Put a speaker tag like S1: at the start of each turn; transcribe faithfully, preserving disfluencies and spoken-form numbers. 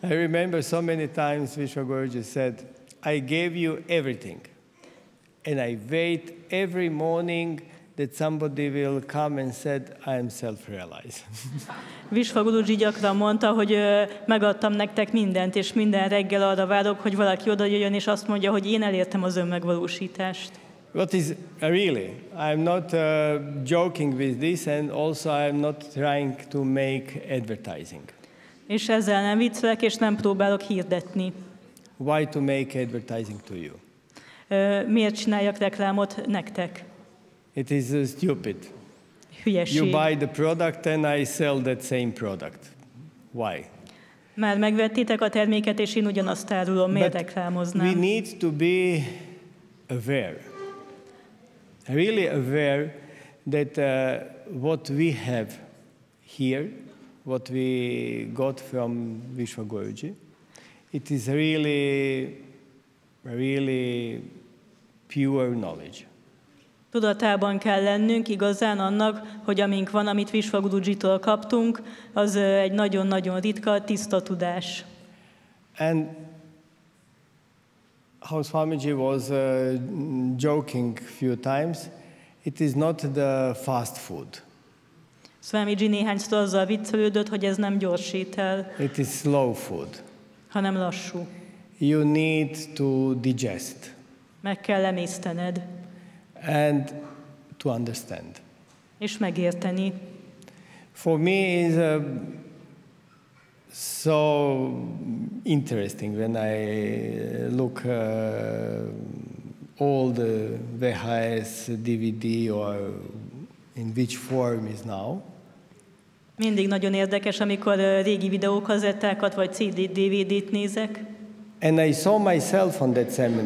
S1: I remember so many times Vishwa Guruji said, I gave you everything, and I wait every morning that somebody will come and said, I am self-realized.
S2: Vishwa Guruji gyakran mondta, hogy ö, megadtam nektek mindent, és minden reggel arra várok, hogy valaki oda jöjjön, és azt mondja, hogy én elértem az önmegvalósítást.
S1: What is uh, really? I'm not uh, joking with this, and also I'm not trying to make advertising.
S2: És ezzel nem viccelek, és nem próbálok hirdetni.
S1: Why to make advertising to you?
S2: Ö, miért csináljak reklámot nektek?
S1: It is uh, stupid.
S2: Hülyeség.
S1: You buy the product and I sell that same product. Why?
S2: Már megvettétek a terméket, és én ugyanazt árulom, miért
S1: But
S2: reklámoznám?
S1: we need to be aware, really aware that uh, what we have here, what we got from Vishwa Guruji, it is really, really pure knowledge.
S2: Tudatában kell lennünk igazán annak, hogy amink van, amit Vishwa Gurujitól kaptunk, az ö, egy nagyon-nagyon ritka, tiszta tudás.
S1: And how Swamiji was uh, joking few times, it is not the fast food.
S2: Swamiji néhányszor azzal viccelődött, hogy ez nem gyors étel,
S1: It is slow food.
S2: hanem lassú.
S1: You need to digest
S2: Meg kell emésztened,
S1: and to understand.
S2: és megérteni.
S1: For me, is uh, so interesting when I look uh, all the V H S, D V D, or in which form is now.
S2: Mindig nagyon érdekes, amikor ö, régi videókazettákat vagy cé dé-dé vé dét nézek,
S1: And I saw myself on that seminar.